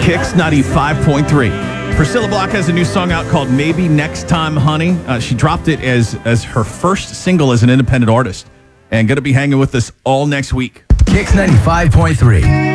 Kicks 95.3. Priscilla Block has a new song out called Maybe Next Time Honey. She dropped it as her first single as an independent artist and going to be hanging with us all next week. Kicks 95.3.